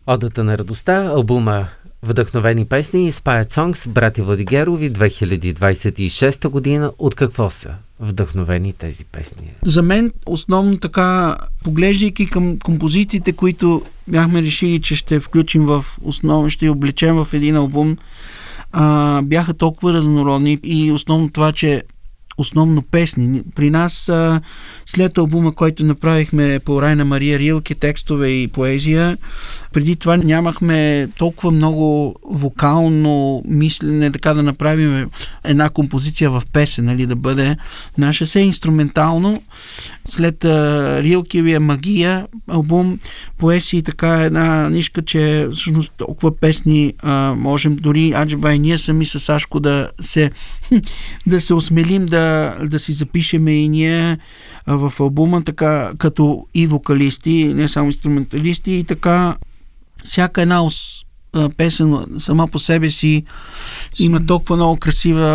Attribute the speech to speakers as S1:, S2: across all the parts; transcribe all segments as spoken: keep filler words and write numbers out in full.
S1: Одата на радостта, албума Вдъхновени песни, Inspired Songs, брати Владигерови, две хиляди двадесет и шеста година. От какво са вдъхновени тези песни?
S2: За мен основно така, поглеждайки към композициите, които бяхме решили, че ще включим в основно, ще облечем в един албум, а, бяха толкова разнородни и основно това, че основно песни. При нас а, след албума, който направихме по Райна Мария Рилке, текстове и поезия, преди това нямахме толкова много вокално мислене, така да направим една композиция в песен, нали, да бъде наша се инструментално. След а, Рилкевия Магия албум, поесии така една нишка, че всъщност толкова песни а, можем дори Аджеба и ние сами с Сашко да се да се осмелим да, да си запишеме и ние а, в албума, така като и вокалисти, не само инструменталисти, и така всяка една песен сама по себе си има толкова много красива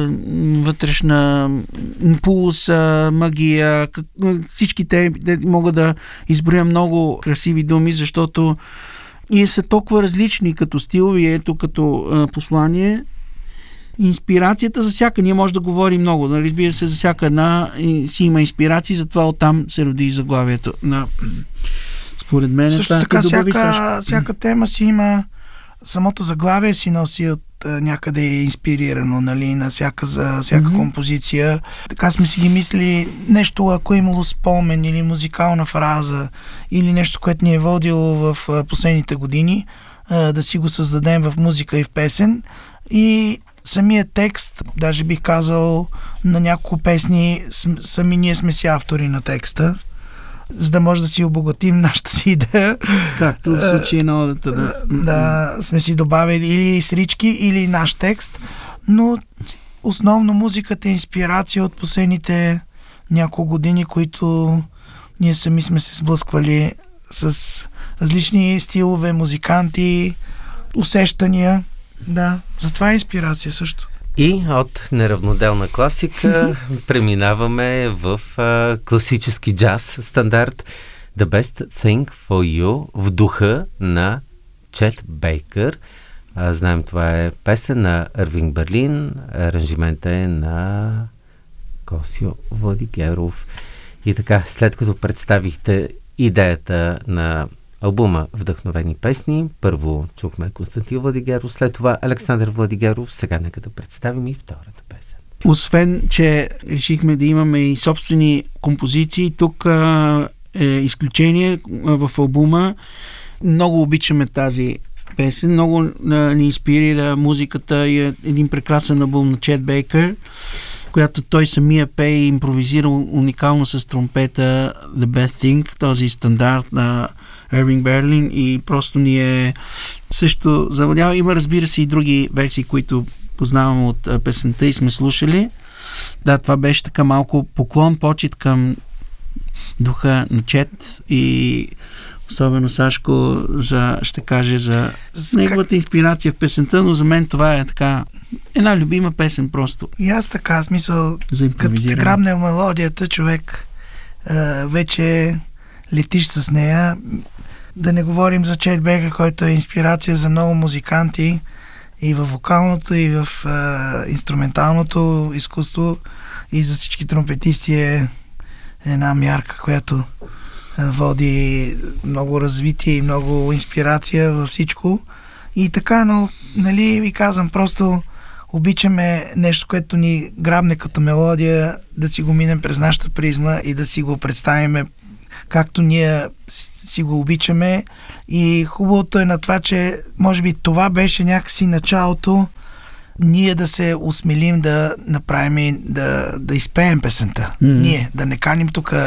S2: вътрешна импулс, магия. Всички те могат да изброя много красиви думи, защото и са толкова различни като стилови, ето като послание. Инспирацията за всяка, ние може да говорим много, нали, разбира се, за всяка една си има инспирации, затова оттам се роди заглавието на, според мен.
S3: Също така, всяка, всяка тема си има, самото заглавие си носи от някъде е инспирирано, нали, на всяка, за всяка mm-hmm. композиция. Така сме си ги мислили, нещо, ако е имало спомен или музикална фраза или нещо, което ни е водило в последните години, да си го създадем в музика и в песен. И самият текст, даже бих казал, на няколко песни сами ние сме си автори на текста, за да може да си обогатим нашата си идея.
S2: Както в случая на одата. Да.
S3: да сме си добавили или срички, или наш текст, но основно музиката е инспирация от последните няколко години, които ние сами сме се сблъсквали с различни стилове, музиканти, усещания. Да, затова е инспирация също.
S1: И от неравноделна класика преминаваме в а, класически джаз стандарт The Best Thing for You в духа на Чет Бейкър. А, знаем, това е песен на Ирвинг Берлин, аранжимента е на Косио Владигеров. И така, след като представихте идеята на албума Вдъхновени песни, първо чухме Константин Владигеров, след това Александър Владигеров. Сега нека да представим и втората песен.
S2: Освен, че решихме да имаме и собствени композиции, тук а, е изключение а, в албума. Много обичаме тази песен, много а, ни инспирира музиката и е един прекрасен албум на Чет Бейкър, която той самия пее и импровизира уникално с тромпета The Best Thing, този стандарт на Ирвинг Берлин, и просто ни е също завладява. Има, разбира се, и други версии, които познавам от а, песента и сме слушали. Да, това беше така малко поклон, почет към духа на Чет и особено Сашко за, ще каже за неговата инспирация в песента, но за мен това е така една любима песен просто.
S3: И аз така, смисъл, като грабне мелодията, човек а, вече летиш с нея. Да не говорим за Чет Бейкър, който е инспирация за много музиканти и в вокалното, и в а, инструменталното изкуство, и за всички тромпетисти е една мярка, която а, води много развитие и много инспирация във всичко. И така, но, нали, ви казвам, просто обичаме нещо, което ни грабне като мелодия, да си го минем през нашата призма и да си го представиме както ние си го обичаме. И хубавото е на това, че може би това беше някакси началото ние да се осмелим да направим, да, да изпеем песента. Mm-hmm. Ние, да не каним тук